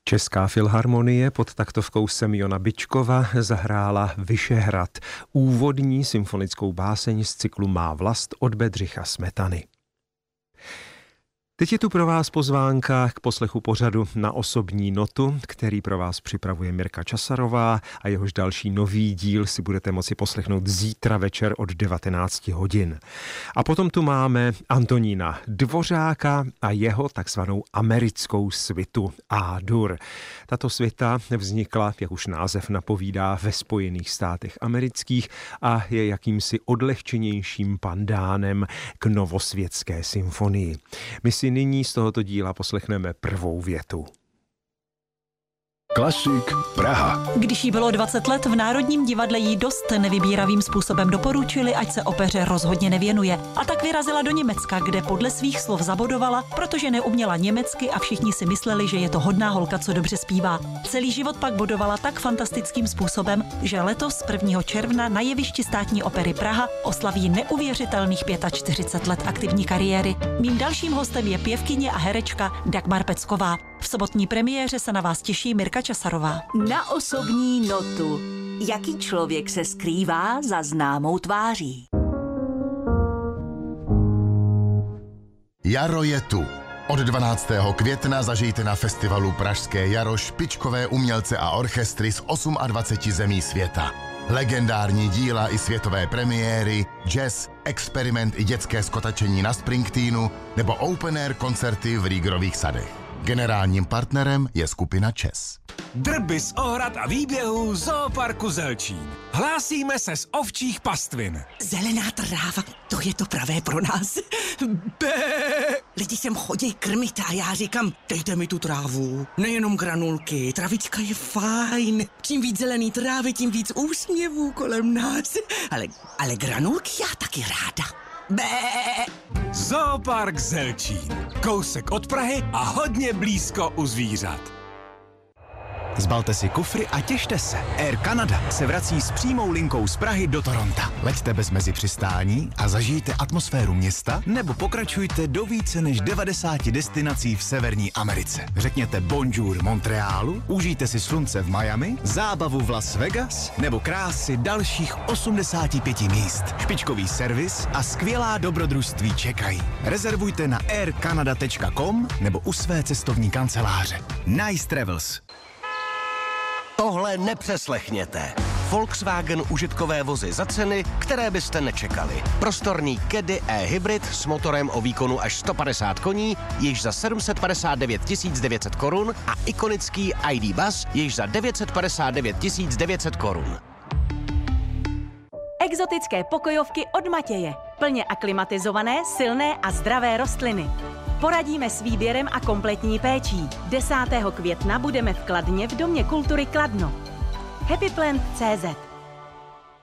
Česká filharmonie pod taktovkou Semjona Byčkova zahrála Vyšehrad, úvodní symfonickou báseň z cyklu Má vlast od Bedřicha Smetany. Teď je tu pro vás pozvánka k poslechu pořadu Na osobní notu, který pro vás připravuje Mirka Časarová a jehož další nový díl si budete moci poslechnout zítra večer od 19 hodin. A potom tu máme Antonína Dvořáka a jeho takzvanou americkou svitu A-dur. Tato svita vznikla, jak už název napovídá, ve Spojených státech amerických a je jakýmsi odlehčenějším pandánem k novosvětské symfonii. My si nyní z tohoto díla poslechneme prvou větu. Klasik Praha. Když jí bylo 20 let, v Národním divadle jí dost nevybíravým způsobem doporučili, ať se opeře rozhodně nevěnuje. A tak vyrazila do Německa, kde podle svých slov zabodovala, protože neuměla německy a všichni si mysleli, že je to hodná holka, co dobře zpívá. Celý život pak bodovala tak fantastickým způsobem, že letos 1. června na jevišti Státní opery Praha oslaví neuvěřitelných 45 let aktivní kariéry. Mým dalším hostem je pěvkyně a herečka Dagmar Pecková. V sobotní premiéře se na vás těší Mirka Časarová. Na osobní notu. Jaký člověk se skrývá za známou tváří? Jaro je tu. Od 12. května zažijte na festivalu Pražské jaro špičkové umělce a orchestry z 28 zemí světa. Legendární díla i světové premiéry, jazz, experiment i dětské skotačení na Springsteenu nebo open air koncerty v Rýgrových sadech. Generálním partnerem je skupina ČES. Drby z ohrad a výběhů Zooparku Zelčín. Hlásíme se z ovčích pastvin. Zelená tráva, to je to pravé pro nás. Bé! Lidi sem chodí krmit a já říkám, dejte mi tu trávu. Nejenom granulky, travička je fajn. Čím víc zelený trávy, tím víc úsměvů kolem nás. Ale granulky já taky ráda. Bé! Zoopark Zelčín. Kousek od Prahy a hodně blízko u zvířat. Zbalte si kufry a těšte se. Air Canada se vrací s přímou linkou z Prahy do Toronta. Leďte bez mezi přistání a zažijte atmosféru města, nebo pokračujte do více než 90 destinací v Severní Americe. Řekněte bonjour Montrealu, užijte si slunce v Miami, zábavu v Las Vegas, nebo krásy dalších 85 míst. Špičkový servis a skvělá dobrodružství čekají. Rezervujte na aircanada.com nebo u své cestovní kanceláře. Nice Travels. Tohle nepřeslechněte. Volkswagen užitkové vozy za ceny, které byste nečekali. Prostorný Caddy e-hybrid s motorem o výkonu až 150 koní, již za 759 900 korun a ikonický ID Buzz již za 959 900 korun. Exotické pokojovky od Matěje. Plně aklimatizované, silné a zdravé rostliny. Poradíme s výběrem a kompletní péčí. 10. května budeme v Kladně v Domě kultury Kladno. happyplant.cz